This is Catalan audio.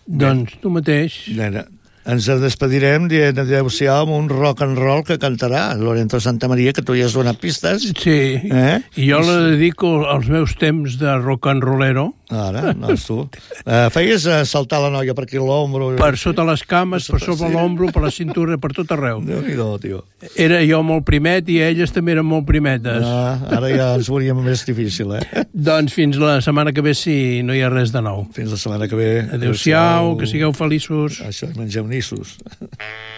Doncs tu mateix. Ens despedirem dient adeu-siau amb un rock and roll que cantarà Lorenzo Santamaría, que tu ja has donat pistes. Sí, i jo la dedico als meus temps de rock and rollero. Ara, no, tu. Feies saltar la noia per aquí l'ombro. Per sota les cames, per sobre l'ombro, per la cintura, per tot arreu. Déu-n'hi-do, tio. Era jo molt primet i elles també eren molt primetes. Ara ja ens veuríem més difícil, Doncs fins la setmana que ve, si no hi ha res de nou. Fins la setmana que ve. Adéu-siau, que sigueu feliços. Això, mengeu nissos.